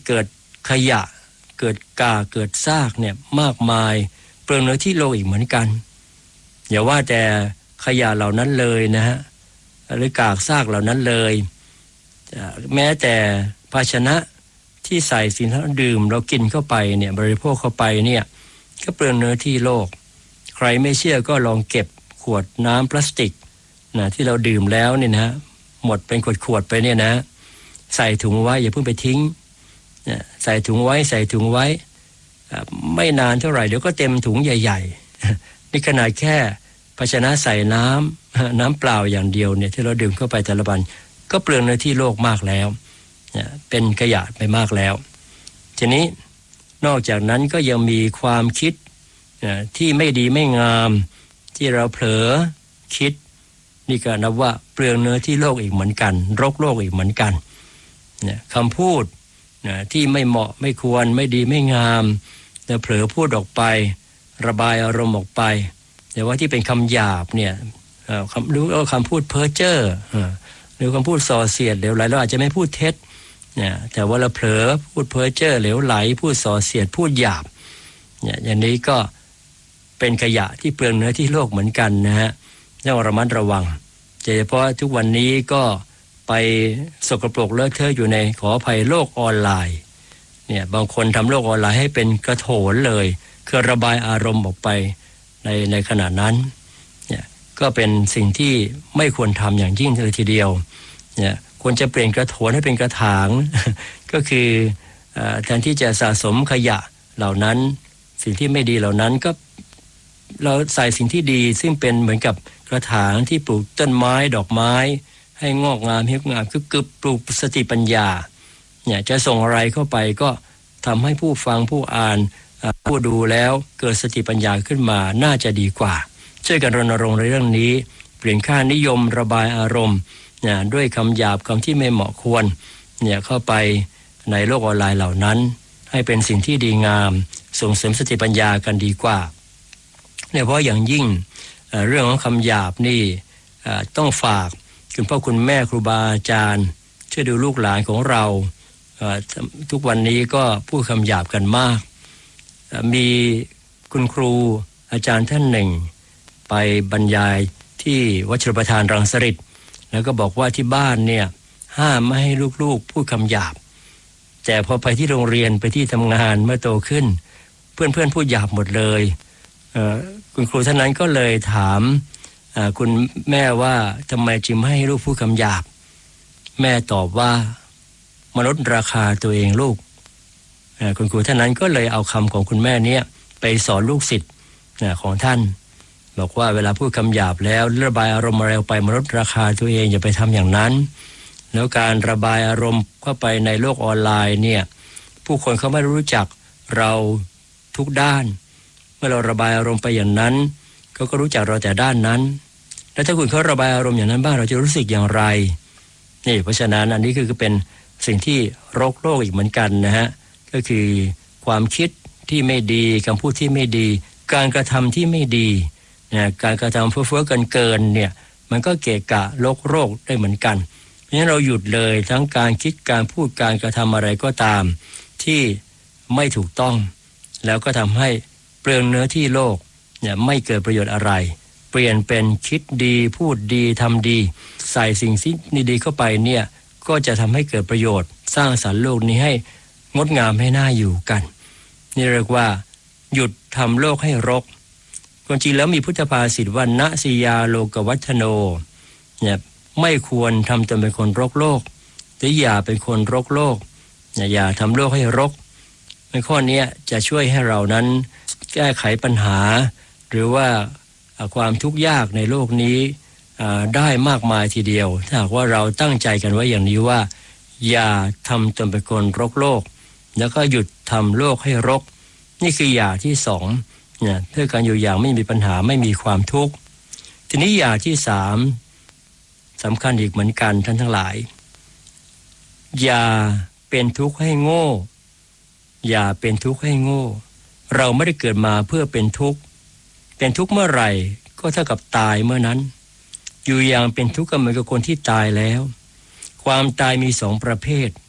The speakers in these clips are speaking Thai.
เกิดขยะเกิดกากเกิดซากเนี่ยมากมายเปลืองเนื้อที่โลกอีกเหมือนกันอย่าว่าแต่ขยะเหล่านั้นเลยนะฮะหรือกากซากเหล่านั้นเลยแม้แต่ภาชนะที่ใส่สิ่งที่เราดื่มเรากินเข้าไปเนี่ยบริโภคเข้าไปเนี่ยก็เปลืองเนื้อที่โลกใครไม่เชื่อก็ลองเก็บขวดน้ำพลาสติกนะที่เราดื่มแล้วเนี่ยนะหมดเป็นขวดไปเนี่ยนะใส่ถุงไว้อย่าเพิ่งไปทิ้งใส่ถุงไว้ไม่นานเท่าไหร่เดี๋ยวก็เต็มถุงใหญ่ๆนี่ขนาดแค่ภาชนะใส่น้ำเปล่าอย่างเดียวเนี่ยที่เราดื่มเข้าไปแต่ละวันก็เปลืองเนื้อที่โลกมากแล้วเป็นขยะไปมากแล้วทีนี้นอกจากนั้นก็ยังมีความคิดที่ไม่ดีไม่งามที่เราเผลอคิดนี่ก็นับว่าเปลืองเนื้อที่โลกอีกเหมือนกันรกโลกอีกเหมือนกันคำพูดที่ไม่เหมาะไม่ควรไม่ดีไม่งามแต่เผลอพูดออกไประบายอารมณ์ออกไปแต่ว่าที่เป็นคำหยาบเนี่ยหรือคำพูดเพ้อเจ้อหรือคำพูดส่อเสียดเหลวไหลเราอาจจะไม่พูดเท็จแต่ว่าเราเผลอพูดเพ้อเจ้อเหลวไหลพูดส่อเสียดพูดหยาบอย่างนี้ก็เป็นขยะที่เปลืองเนื้อที่โลกเหมือนกันนะฮะต้องระมัดระวังโดยเฉพาะทุกวันนี้ก็ไปสกปรกเลอะเทอะอยู่ในขออภัยโลกออนไลน์เนี่ยบางคนทำโลกออนไลน์ให้เป็นกระโถนเลยคือระบายอารมณ์ออกไปในขณะนั้นเนี่ยก็เป็นสิ่งที่ไม่ควรทำอย่างยิ่งเลยทีเดียวเนี่ยควรจะเปลี่ยนกระโถนให้เป็นกระถาง ก็คือแทนที่จะสะสมขยะเหล่านั้นสิ่งที่ไม่ดีเหล่านั้นก็เราใส่สิ่งที่ดีซึ่งเป็นเหมือนกับกระถางที่ปลูกต้นไม้ดอกไม้ให้งอกงามให้งามคือปลูกสติปัญญาเนี่ยจะส่งอะไรเข้าไปก็ทำให้ผู้ฟังผู้อ่านผู้ดูแล้วเกิดสติปัญญาขึ้นมาน่าจะดีกว่าช่วยกันรณรงค์ในเรื่องนี้เปลี่ยนค่านิยมระบายอารมณ์เนี่ยด้วยคำหยาบคำที่ไม่เหมาะควรเนี่ยเข้าไปในโลกออนไลน์เหล่านั้นให้เป็นสิ่งที่ดีงามส่งเสริมสติปัญญากันดีกว่าเนี่ยเพราะอย่างยิ่งเรื่องของคำหยาบนี่ต้องฝากคุณพ่อคุณแม่ครูบาอาจารย์ช่วยดูลูกหลานของเราทุกวันนี้ก็พูดคำหยาบกันมากมีคุณครูอาจารย์ท่านหนึ่งไปบรรยายที่วัดชลประทานรังสฤษฎ์แล้วก็บอกว่าที่บ้านเนี่ยห้ามไม่ให้ลูกๆพูดคำหยาบแต่พอไปที่โรงเรียนไปที่ทำงานเมื่อโตขึ้นเพื่อนๆพูดหยาบหมดเลยคุณครูท่านนั้นก็เลยถามคุณแม่ว่าทำไมจึงไม่ให้ลูกพูดคำหยาบแม่ตอบว่ามนุษย์ราคาตัวเองลูกคุณครูท่านนั้นก็เลยเอาคำของคุณแม่เนี้ยไปสอนลูกศิษย์ของท่านบอกว่าเวลาพูดคำหยาบแล้วระบายอารมณ์อะไรออกไปมนุษย์ราคาตัวเองอย่าไปทำอย่างนั้นแล้วการระบายอารมณ์เข้าไปในโลกออนไลน์เนี่ยผู้คนเขาไม่รู้จักเราทุกด้านเมื่อเราระบายอารมณ์ไปอย่างนั้นเขาก็รู้จักเราแต่ด้านนั้นแล้วถ้าคุณเขาระบายอารมณ์อย่างนั้นบ้างเราจะรู้สึกอย่างไรนี่เพราะฉะนั้นอันนี้คือเป็นสิ่งที่รกโลกอีกเหมือนกันนะฮะก็คือความคิดที่ไม่ดีคำพูดที่ไม่ดีการกระทำที่ไม่ดีการกระทำเฟ้อๆเกินเนี่ยมันก็เกะกะโรคได้เหมือนกันเพราะฉะนั้นเราหยุดเลยทั้งการคิดการพูดการกระทำอะไรก็ตามที่ไม่ถูกต้องแล้วก็ทำให้เปลืองเนื้อที่โลกเนี่ยไม่เกิดประโยชน์อะไรเปลี่ยนเป็นคิดดีพูดดีทำดีใส่สิ่งที่ดีเข้าไปเนี่ยก็จะทำให้เกิดประโยชน์สร้างสรรค์โลกนี้ให้งดงามให้น่าอยู่กันนี่เรียกว่าหยุดทำโลกให้รกความจริงแล้วมีพุทธภาษิตว่าณสิยาโลกวัฏโนเนี่ยไม่ควรทำตนเป็นคนรกโลกหรืออย่าเป็นคนรกโลกอย่าทำโลกให้รกในข้อนี้จะช่วยให้เรานั้นแก้ไขปัญหาหรือว่าความทุกข์ยากในโลกนี้ได้มากมายทีเดียวถ้าหากว่าเราตั้งใจกันไว้อย่างนี้ว่าอย่าทำตนเป็นคนรกโลกแล้วก็หยุดทำโลกให้รกนี่คืออย่างที่สองเนี่ยเพื่อการอยู่อย่างไม่มีปัญหาไม่มีความทุกข์ทีนี้อย่างที่สามสำคัญอีกเหมือนกันท่านทั้งหลายอย่าเป็นทุกข์ให้โง่อย่าเป็นทุกข์ให้โง่เราไม่ได้เกิดมาเพื่อเป็นทุกข์เป็นทุกข์เมื่อไหร่ก็เท่ากับตายเมื่อนั้นอยู่อย่างเป็นทุกข์ก็เหมือนกับคนที่ตายแล้วความตายมีสองประเภท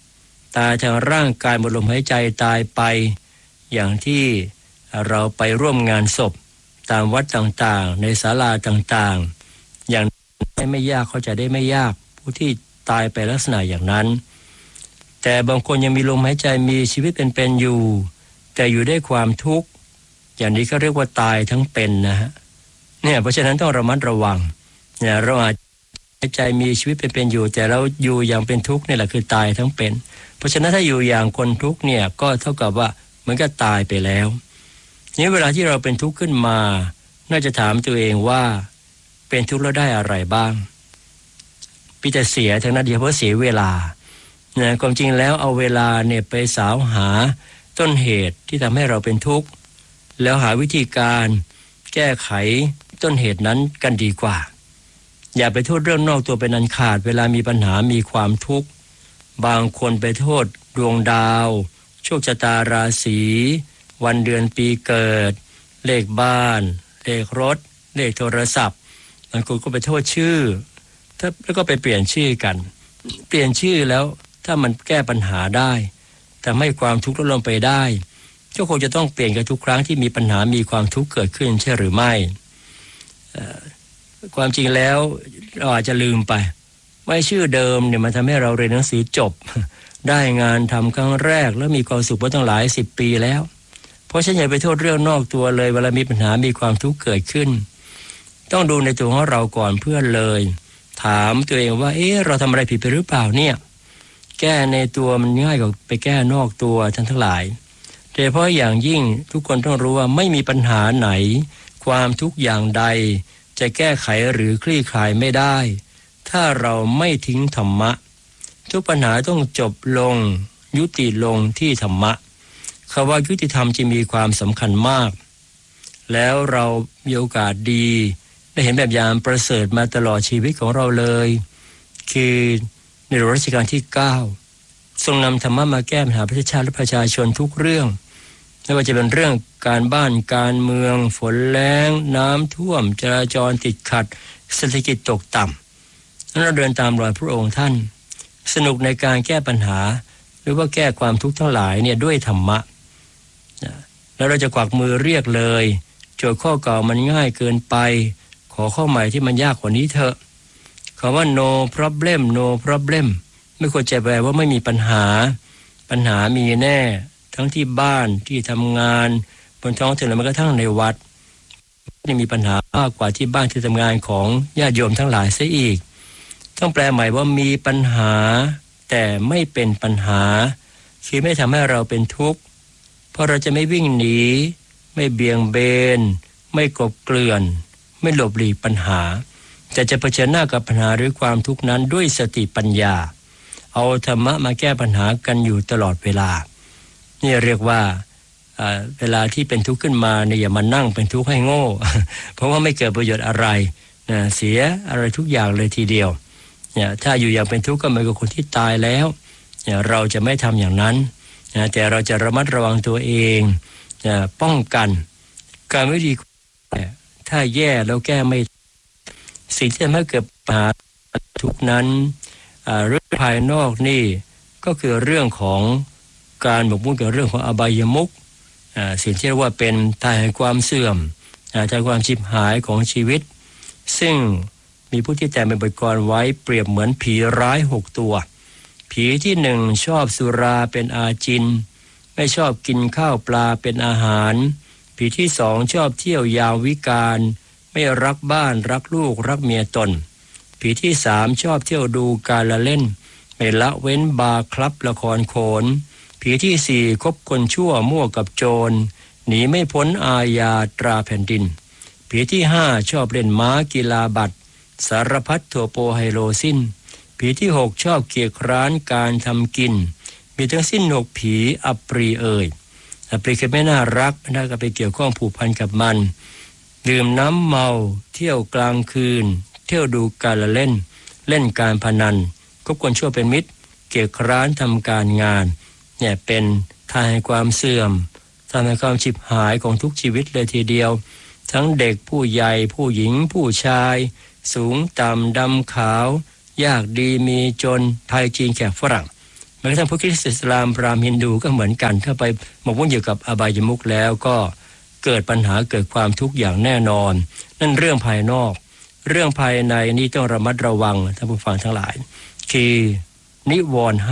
ตายทางร่างกายหมดลมหายใจตายไปอย่างที่เราไปร่วมงานศพตามวัดต่างๆในศาลาต่างๆอย่างไม่ยากเขาจะได้ไม่ยากผู้ที่ตายไปลักษณะอย่างนั้นแต่บางคนยังมีลมหายใจมีชีวิตเป็นๆอยู่แต่อยู่ด้วยความทุกข์อย่างนี้ก็เรียกว่าตายทั้งเป็นนะฮะเนี่ยเพราะฉะนั้นต้องระมัดระวังเนี่ยเราอาจใจมีชีวิตเป็นอยู่แต่เราอยู่อย่างเป็นทุกข์นี่แหละคือตายทั้งเป็นเพราะฉะนั้นถ้าอยู่อย่างคนทุกข์เนี่ยก็เท่ากับว่าเหมือนกับตายไปแล้วนี่เวลาที่เราเป็นทุกข์ขึ้นมาน่าจะถามตัวเองว่าเป็นทุกข์แล้วได้อะไรบ้างพี่จะเสียทั้งนั้นเดียวเพราะเสียเวลานะความจริงแล้วเอาเวลาเนี่ยไปสาวหาต้นเหตุที่ทำให้เราเป็นทุกข์แล้วหาวิธีการแก้ไขต้นเหตุนั้นกันดีกว่าอย่าไปโทษเรื่องนอกตัวเป็นอันขาดเวลามีปัญหามีความทุกข์บางคนไปโทษดวงดาวโชคชะตาราศีวันเดือนปีเกิดเลขบ้านเลขรถเลขโทรศัพท์บางคนก็ไปโทษชื่อแล้วก็ไปเปลี่ยนชื่อกันเปลี่ยนชื่อแล้วถ้ามันแก้ปัญหาได้ทำให้ความทุกข์ลดลงไปได้ก็คงจะต้องเปลี่ยนกันทุกครั้งที่มีปัญหามีความทุกข์เกิดขึ้นใช่หรือไม่ความจริงแล้วเราอาจจะลืมไปว่าชื่อเดิมเนี่ยมันทำให้เราเรียนหนังสือจบได้งานทำครั้งแรกแล้วมีความสุขมาตั้งหลาย10 ปีแล้วเพราะฉะนั้นอย่าไปโทษเรื่องนอกตัวเลยเวลามีปัญหามีความทุกข์เกิดขึ้นต้องดูในตัวของเราก่อนเพื่อนเลยถามตัวเองว่าเราทำอะไรผิดไปหรือเปล่าเนี่ยแก้ในตัวมันง่ายกว่าไปแก้นอกตัวทั้งหลายโดยเฉพาะอย่างยิ่งทุกคนต้องรู้ว่าไม่มีปัญหาไหนความทุกข์อย่างใดจะแก้ไขหรือคลี่คลายไม่ได้ถ้าเราไม่ทิ้งธรรมะทุกปัญหาต้องจบลงยุติลงที่ธรรมะคำว่ายุติธรรมจะมีความสำคัญมากแล้วเรามีโอกาสดีได้เห็นแบบอย่างประเสริฐมาตลอดชีวิตของเราเลยคือในรัชกาลที่9ทรงนำธรรมะมาแก้ปัญหาประเทศชาติและประชาชนทุกเรื่องไม่ว่าจะเป็นเรื่องการบ้านการเมืองฝนแล้งน้ำท่วมจราจรติดขัดเศรษฐกิจตกต่ำนั้นเราเดินตามรอยพระองค์ท่านสนุกในการแก้ปัญหาหรือว่าแก้ความทุกข์ทั้งหลายเนี่ยด้วยธรรมะแล้วเราจะกวักมือเรียกเลยโจทย์ข้อเก่ามันง่ายเกินไปขอข้อใหม่ที่มันยากกว่านี้เถอะคำว่า no problem no problem ไม่ควรจะแปลว่าไม่มีปัญหามีแน่ทั้งที่บ้านที่ทำงานบนท้องถนนแม้กระทั่งในวัดยังมีปัญหามากกว่าที่บ้านที่ทำงานของญาติโยมทั้งหลายเสียอีกต้องแปลใหม่ว่ามีปัญหาแต่ไม่เป็นปัญหาคือไม่ทำให้เราเป็นทุกข์เพราะเราจะไม่วิ่งหนีไม่เบี่ยงเบนไม่กลบเกลื่อนไม่หลบหลีกปัญหาแต่จะเผชิญหน้ากับปัญหาหรือความทุกข์นั้นด้วยสติปัญญาเอาธรรมะมาแก้ปัญหากันอยู่ตลอดเวลานี่เรียกว่าเวลาที่เป็นทุกข์ขึ้นมาเนี่ยอย่ามานั่งเป็นทุกข์ให้โง่ เพราะว่าไม่เกิดประโยชน์อะไรนะเสียอะไรทุกอย่างเลยทีเดียวเนี่ยถ้าอยู่อย่างเป็นทุกข์ก็เหมือนกับคนที่ตายแล้วเนี่ยเราจะไม่ทำอย่างนั้นนะแต่เราจะระมัดระวังตัวเองป้องกันการไม่ดีถ้าแย่แล้วแก้ไม่สิ่งที่ทำให้เกิดปัญหาทุกนั้นเรื่องภายนอกนี่ก็คือเรื่องของการหมกมุ่นกับเรื่องของอบายมุขสิ่งที่เรียกว่าเป็นทางแห่งความเสื่อมทางความชิบหายของชีวิตซึ่งมีผู้ที่แต่งเป็นบทกลอนไว้เปรียบเหมือนผีร้าย6 ตัวผีที่1ชอบสุราเป็นอาจินไม่ชอบกินข้าวปลาเป็นอาหารผีที่2ชอบเที่ยวยามวิกาลไม่รักบ้านรักลูกรักเมียตนผีที่3ชอบเที่ยวดูการละเล่นไม่ละเว้นบาร์คลับละครโขนผีที่4คบคนชั่วมั่วกับโจรหนีไม่พ้นอาญาตราแผ่นดินผีที่5ชอบเล่นม้ากีฬาบัตรสารพัดทั่วโปไฮโลสิ้นผีที่6ชอบเกียจคร้านการทำกินมีทั้งสิ้น6ผีอัปรีเอ่ยอัปรีคือไม่น่ารักไม่น่าไปเกี่ยวข้องผูกพันกับมันดื่มน้ำเมาเที่ยวกลางคืนเที่ยวดูการละเล่นเล่นการพนันคบคนชั่วเป็นมิตรเกียจคร้านทำการงานเนี่ยเป็นทางแห่งความเสื่อมทางแห่งความฉิบหายของทุกชีวิตเลยทีเดียวทั้งเด็กผู้ใหญ่ผู้หญิงผู้ชายสูงต่ำดำขาวยากดีมีจนไทยจีนแขกฝรั่งแม้กระทั่งพวกคริสต์อิสลามพราหมณ์ฮินดูก็เหมือนกันถ้าไปหมกมุ่นอยู่กับอบายมุขแล้วก็เกิดปัญหาเกิดความทุกข์อย่างแน่นอนนั่นเรื่องภายนอกเรื่องภายในนี่ต้องระมัดระวังท่านผู้ฟังทั้งหลายคือนิวรณ์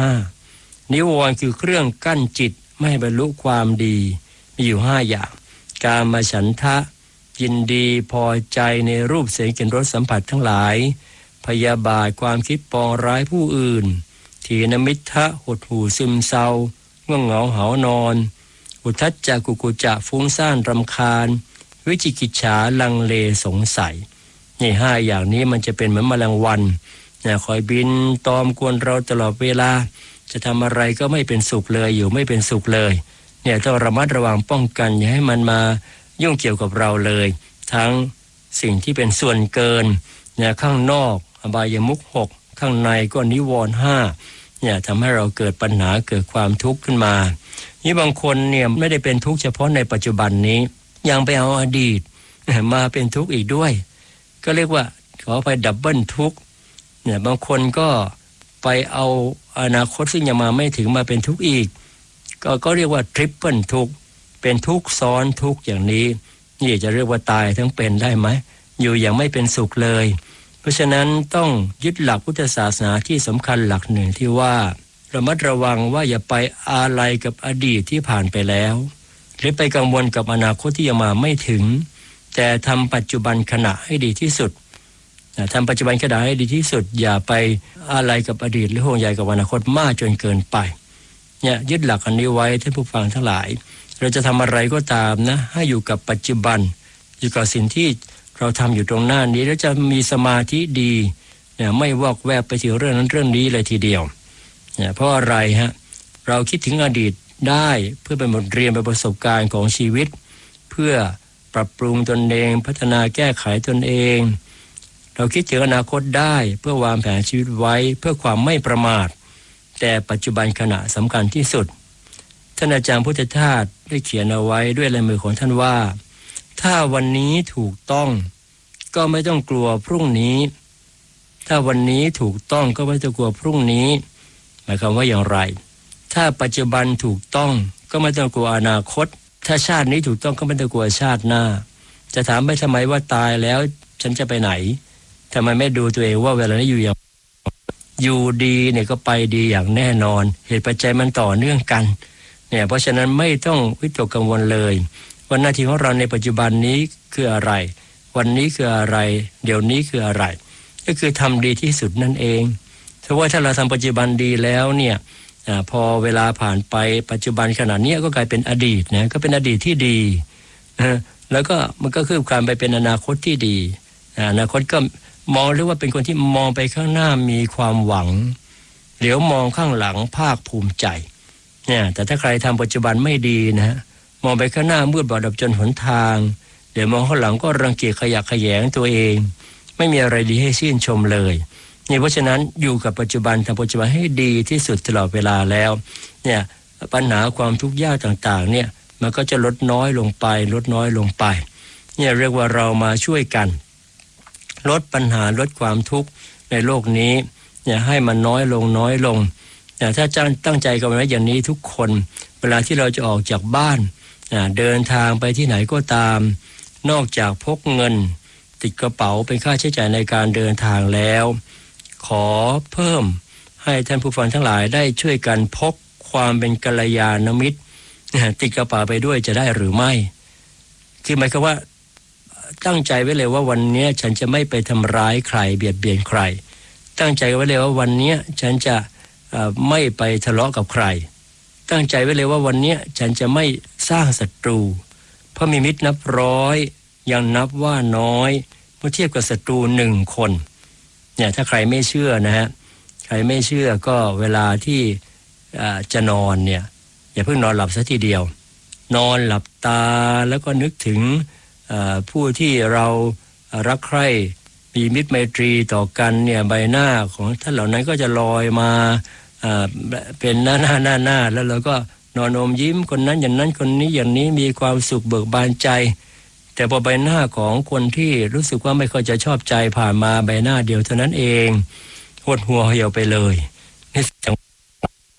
5นิวรณ์คือเครื่องกั้นจิตไม่ให้บรรลุความดีมีอยู่5อย่างกามฉันทะยินดีพอใจในรูปเสียงกลิ่นรสสัมผัสทั้งหลายพยาบาทความคิดปองร้ายผู้อื่นถีนมิทธะหดหู่ซึมเศร้าง่วงเหงาหานอนอุทธัจจะกุกุจะฟุ้งซ่านรำคาญวิจิกิจฉาลังเลสงสัยนี่5อย่างนี้มันจะเป็นเหมือนแมลงวันคอยบินตอมกวนเราตลอดเวลาจะทำอะไรก็ไม่เป็นสุขเลยอยู่ไม่เป็นสุขเลยเนี่ยต้องระมัดระวังป้องกันอย่าให้มันมายุ่งเกี่ยวกับเราเลยทั้งสิ่งที่เป็นส่วนเกินเนี่ยข้างนอกอบายมุข6ข้างในก็นิวรณ์5เนี่ยทำให้เราเกิดปัญหาเกิดความทุกข์ขึ้นมานี่บางคนเนี่ยไม่ได้เป็นทุกข์เฉพาะในปัจจุบันนี้ยังไปเอาอดีตมาเป็นทุกข์อีกด้วยก็เรียกว่าขอไปดับเบิลทุกข์เนี่ยบางคนก็ไปเอาอนาคตซึ่งยังมาไม่ถึงมาเป็นทุกข์อีกก็เรียกว่าทริปเปิลทุกข์เป็นทุกข์ซ้อนทุกข์อย่างนี้นี่จะเรียกว่าตายทั้งเป็นได้ไหมอยู่อย่างไม่เป็นสุขเลยเพราะฉะนั้นต้องยึดหลักพุทธศาสนาที่สำคัญหลักหนึ่งที่ว่าระมัดระวังว่าอย่าไปอาลัยกับอดีตที่ผ่านไปแล้วหรือไปกังวลกับอนาคตที่ยังมาไม่ถึงแต่ทำปัจจุบันขณะให้ดีที่สุดทำปัจจุบันขณะให้ดีที่สุดอย่าไปอาลัยกับอดีตหรือห่วงใยกับอนาคตมากจนเกินไปเนี่ยยึดหลักอันนี้ไว้ท่านผู้ฟังทั้งหลายเราจะทำอะไรก็ตามนะให้อยู่กับปัจจุบันอยู่กับสิ่งที่เราทำอยู่ตรงหน้านี้แล้วจะมีสมาธิดีเนี่ยไม่วอกแวกไปถึงเรื่องนั้นเรื่องนี้เลยทีเดียวเนี่ยเพราะอะไรฮะเราคิดถึงอดีตได้เพื่อเป็นบทเรียนเป็นประสบการณ์ของชีวิตเพื่อปรับปรุงตนเองพัฒนาแก้ไขตนเองเราคิดถึงอนาคตได้เพื่อวางแผนชีวิตไว้เพื่อความไม่ประมาทแต่ปัจจุบันขณะสำคัญที่สุดท่านอาจารย์พุทธทาสได้เขียนเอาไว้ด้วยลายมือของท่านว่าถ้าวันนี้ถูกต้องก็ไม่ต้องกลัวพรุ่งนี้ถ้าวันนี้ถูกต้องก็ไม่ต้องกลัวพรุ่งนี้หมายความว่าอย่างไรถ้าปัจจุบันถูกต้องก็ไม่ต้องกลัวอนาคตถ้าชาตินี้ถูกต้องก็ไม่ต้องกลัวชาติหน้าจะถามไปทำไมว่าตายแล้วฉันจะไปไหนทำไมไม่ดูตัวเองว่าเวลานี้อยู่ดีเนี่ยก็ไปดีอย่างแน่นอนเหตุปัจจัยมันต่อเนื่องกันเนี่ยเพราะฉะนั้นไม่ต้องวิตกกังวลเลยวันหน้าที่ของเราในปัจจุบันนี้คืออะไรวันนี้คืออะไรเดี๋ยวนี้คืออะไรก็คือทำดีที่สุดนั่นเองเพราะว่าถ้าเราทำปัจจุบันดีแล้วเนี่ยพอเวลาผ่านไปปัจจุบันขณะนี้ก็กลายเป็นอดีตนะก็เป็นอดีตที่ดีแล้วก็มันก็คือการไปเป็นอนาคตที่ดีอนาคตก็มองหรือว่าเป็นคนที่มองไปข้างหน้ามีความหวังเหลียวมองข้างหลังภาคภูมิใจเนี่ยแต่ถ้าใครทำปัจจุบันไม่ดีนะมองไปข้างหน้ามืดบอดดับจนหนทางเดี๋ยวมองข้างหลังก็รังเกียจขยะแขยงตัวเองไม่มีอะไรดีให้ชื่นชมเลยนี่เพราะฉะนั้นอยู่กับปัจจุบันทำปัจจุบันให้ดีที่สุดตลอดเวลาแล้วเนี่ยปัญหาความทุกข์ยากต่างๆเนี่ยมันก็จะลดน้อยลงไปเนี่ยเรียกว่าเรามาช่วยกันลดปัญหาลดความทุกข์ในโลกนี้เนี่ยให้มันน้อยลงแต่ถ้าตั้งใจกันไว้อย่างนี้ทุกคนเวลาที่เราจะออกจากบ้านเดินทางไปที่ไหนก็ตามนอกจากพกเงินติดกระเป๋าเป็นค่าใช้จ่ายในการเดินทางแล้วขอเพิ่มให้ท่านผู้ฟังทั้งหลายได้ช่วยกันพกความเป็นกัลยาณมิตรติดกระเป๋าไปด้วยจะได้หรือไม่คือหมายความว่าตั้งใจไว้เลยว่าวันนี้ฉันจะไม่ไปทำร้ายใครเบียดเบียนใครตั้งใจไว้เลยว่าวันนี้ฉันจะไม่ไปทะเลาะกับใครตั้งใจไว้เลยว่าวันนี้ฉันจะไม่สร้างศัตรูเพราะมีมิตรนับร้อยยังนับว่าน้อยเมื่อเทียบกับศัตรู1 คนเนี่ยถ้าใครไม่เชื่อนะฮะใครไม่เชื่อก็เวลาที่จะนอนเนี่ยอย่าเพิ่งนอนหลับซะทีเดียวนอนหลับตาแล้วก็นึกถึงผู้ที่เรารักใคร่มีมิตรไมตรีต่อกันเนี่ยใบหน้าของท่านเหล่านั้นก็จะลอยมาเป็นหน้าแล้วเราก็นอนอมยิ้มคนนั้นอย่างนั้นคนนี้อย่างนี้มีความสุขเบิกบานใจแต่พอใบหน้าของคนที่รู้สึกว่าไม่ค่อยจะชอบใจผ่านมาใบหน้าเดียวเท่านั้นเองหดหัวเหี่ยวไปเลยนี่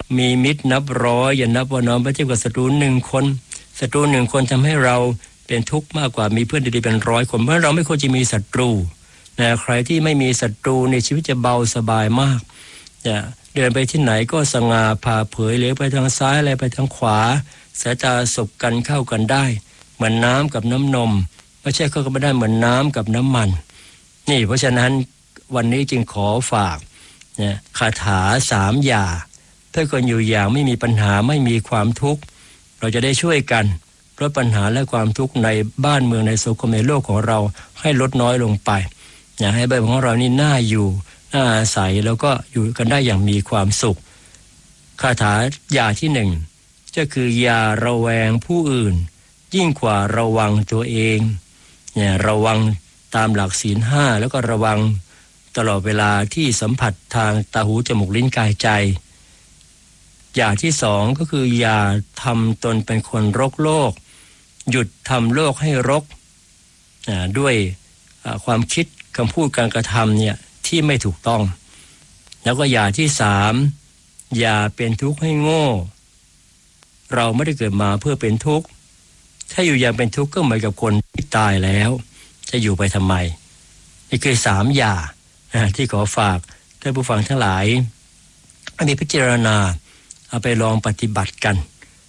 มีมิตรนับร้อยอย่านับว่าน้อยไม่เทียบกับศัตรู1 คนศัตรู1 คนทำให้เราเป็นทุกข์มากกว่ามีเพื่อนดีๆเป็น100 คนเพราะเราไม่ควรจะมีศัตรูนะใครที่ไม่มีศัตรูในชีวิตจะเบาสบายมากเดินไปที่ไหนก็สง่าผ่าเผยเลี้ยวไปทางซ้ายอะไรไปทางขวาสายตาสบกันเข้ากันได้เหมือนน้ำกับน้ำนมไม่ใช่เข้ากันไม่ได้เหมือนน้ำกับน้ำมันนี่เพราะฉะนั้นวันนี้จึงขอฝากคาถา3 อย่าเพื่อคนอยู่อย่างไม่มีปัญหาไม่มีความทุกข์เราจะได้ช่วยกันลดปัญหาและความทุกข์ในบ้านเมืองในสังคมในโลกของเราให้ลดน้อยลงไปให้บ้านของเรานี่น่าอยู่น่าอาศัยแล้วก็อยู่กันได้อย่างมีความสุขคาถาอย่าที่1ก็คืออย่าระแวงผู้อื่นยิ่งกว่าระวังตัวเองระวังตามหลักศีล 5แล้วก็ระวังตลอดเวลาที่สัมผัสทางตาหูจมูกลิ้นกายใจอย่างที่2ก็คืออย่าทำตนเป็นคนรกโลกหยุดทำโลกให้รกด้วยความคิดคำพูดการกระทำเนี่ยที่ไม่ถูกต้องแล้วก็อย่างที่3อย่าเป็นทุกข์ให้โง่เราไม่ได้เกิดมาเพื่อเป็นทุกข์ถ้าอยู่อย่างเป็นทุกข์ก็เหมือนกับคนที่ตายแล้วจะอยู่ไปทำไมนี่คือ3 อย่าที่ขอฝากท่านผู้ฟังทั้งหลายอันนี้พิจารณาเอาไปลองปฏิบัติกัน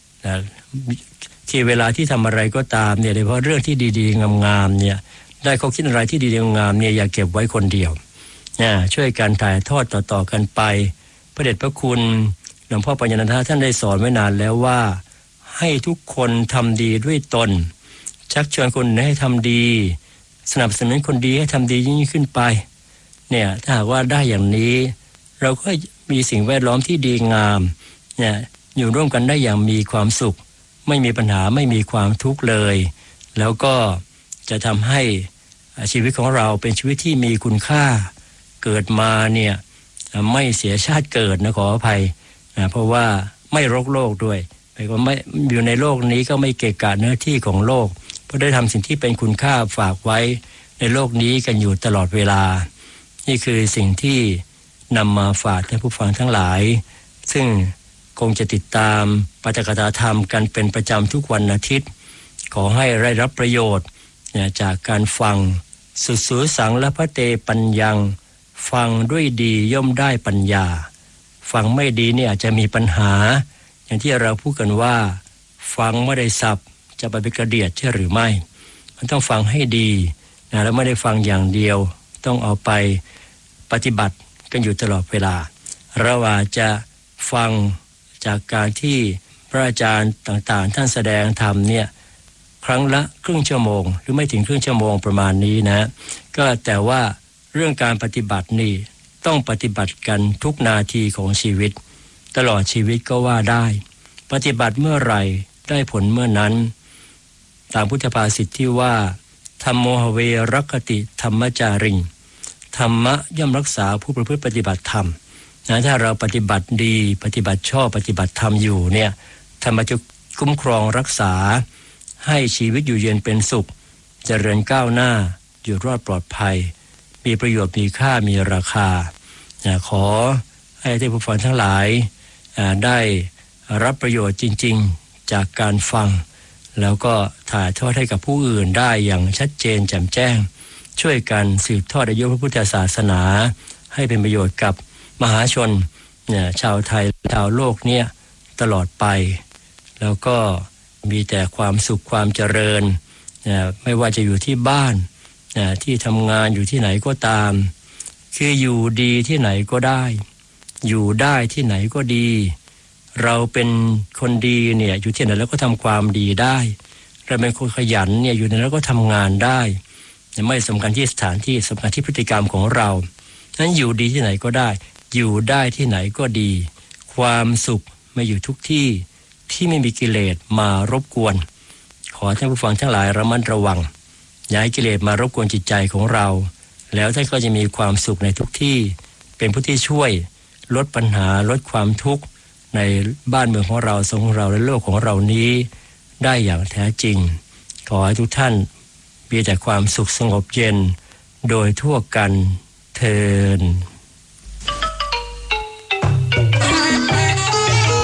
ที่เวลาที่ทำอะไรก็ตามเนี่ยโดยเฉพาะเรื่องที่ดีๆงามๆเนี่ยได้เขาคิดอะไรที่ดีๆงามๆเนี่ยอย่าเก็บไว้คนเดียวช่วยกันถ่ายทอดต่อๆกันไปพระเดชพระคุณหลวงพ่อปัญญานันทท่านได้สอนไว้นานแล้วว่าให้ทุกคนทำดีด้วยตนชักชวนคนอื่นให้ทำดีสนับสนุนคนดีให้ทำดียิ่งขึ้นไปเนี่ยถ้าหากว่าได้อย่างนี้เราก็มีสิ่งแวดล้อมที่ดีงามอยู่ร่วมกันได้อย่างมีความสุขไม่มีปัญหาไม่มีความทุกข์เลยแล้วก็จะทำให้ชีวิตของเราเป็นชีวิตที่มีคุณค่าเกิดมาเนี่ยไม่เสียชาติเกิดนะขออภัยเพราะว่าไม่รกโลกด้วยไม่อยู่ในโลกนี้ก็ไม่เกะกะเนื้อที่ของโลกเพราะได้ทำสิ่งที่เป็นคุณค่าฝากไว้ในโลกนี้กันอยู่ตลอดเวลานี่คือสิ่งที่นำมาฝากท่านผู้ฟังทั้งหลายซึ่งคงจะติดตามปาฐกถาธรรมกันเป็นประจำทุกวันอาทิตย์ขอให้ได้รับประโยชน์จากการฟังสุดสูสังและพระเตปัญญังฟังด้วยดีย่อมได้ปัญญาฟังไม่ดีเนี่ยอาจจะมีปัญหาอย่างที่เราพูดกันว่าฟังไม่ได้สับจะไปเป็นกระเดียดใช่หรือไม่มันต้องฟังให้ดีแล้วไม่ได้ฟังอย่างเดียวต้องเอาไปปฏิบัติกันอยู่ตลอดเวลาเราอาจจะฟังจากการที่พระอาจารย์ต่างๆท่านแสดงธรรมเนี่ยครั้งละครึ่งชั่วโมงหรือไม่ถึงครึ่งชั่วโมงประมาณนี้นะก็แต่ว่าเรื่องการปฏิบัตินี่ต้องปฏิบัติกันทุกนาทีของชีวิตตลอดชีวิตก็ว่าได้ปฏิบัติเมื่อไหร่ได้ผลเมื่อนั้นตามพุทธภาษิตที่ว่าธัมโมหเวรักขติธรรมจาริงธรรมะย่อมรักษาผู้ประพฤติปฏิบัติธรรมถ้าเราปฏิบัติดีปฏิบัติชอบปฏิบัติธรรมอยู่เนี่ยธรรมะจะคุ้มครองรักษาให้ชีวิตอยู่เย็นเป็นสุขเจริญก้าวหน้าอยู่รอดปลอดภัยมีประโยชน์มีค่ามีราคาขอให้ท่านผู้ฟังทั้งหลายได้รับประโยชน์จริงๆจากการฟังแล้วก็ถ่ายทอดให้กับผู้อื่นได้อย่างชัดเจนแจ่มแจ้งช่วยกันสืบทอดอายุพระพุทธศาสนาให้เป็นประโยชน์กับมหาชนชาวไทยชาวโลกเนี่ยตลอดไปแล้วก็มีแต่ความสุขความเจริญไม่ว่าจะอยู่ที่บ้านที่ทำงานอยู่ที่ไหนก็ตามคืออยู่ดีที่ไหนก็ได้อยู่ได้ที่ไหนก็ดีเราเป็นคนดีเนี่ยอยู่ที่ไหนแล้วก็ทำความดีได้เราเป็นคนขยันเนี่ยอยู่ไหนแล้วก็ทำงานได้ไม่สำคัญที่สถานที่สำคัญที่พฤติกรรมของเรานั้นอยู่ดีที่ไหนก็ได้อยู่ได้ที่ไหนก็ดีความสุขมาอยู่ทุกที่ที่ไม่มีกิเลสมารบกวนขอท่านผู้ฟังทั้งหลายระมัดระวังอย่าให้กิเลสมารบกวนจิตใจของเราแล้วท่านก็จะมีความสุขในทุกที่เป็นผู้ที่ช่วยลดปัญหาลดความทุกข์ในบ้านเมืองของเราสังคมของเราและโลกของเรานี้ได้อย่างแท้จริงขอให้ทุกท่านมีแต่ความสุขสงบเย็นโดยทั่วกันเทอญ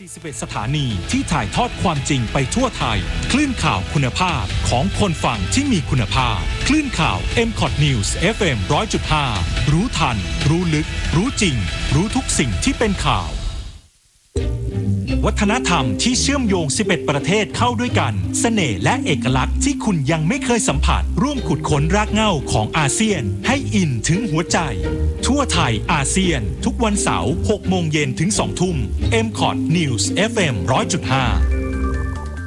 41 สถานีที่ถ่ายทอดความจริงไปทั่วไทยคลื่นข่าวคุณภาพของคนฟังที่มีคุณภาพคลื่นข่าว MCOT News FM 100.5 รู้ทันรู้ลึกรู้จริงรู้ทุกสิ่งที่เป็นข่าววัฒนธรรมที่เชื่อมโยง 11 ประเทศเข้าด้วยกันเสน่ห์และเอกลักษณ์ที่คุณยังไม่เคยสัมผัสร่วมขุดค้นรากเหง้าของอาเซียนให้อินถึงหัวใจทั่วไทยอาเซียนทุกวันเสาร์ 6 โมงเย็นถึง 2 ทุ่ม MCOT News FM 100.5